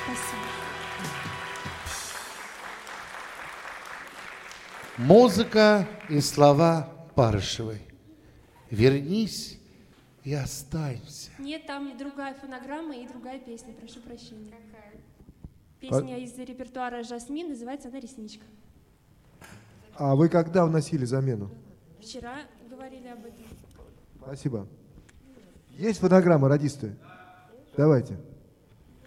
Спасибо. Музыка и слова Парышевой. Вернись и останься. Нет, там другая фонограмма и другая песня, прошу прощения. Какая? Песня из репертуара «Жасмин», называется она «Ресничка». А вы когда вносили замену? Вчера говорили об этом. Спасибо. Есть фонограмма, радисты? Давайте.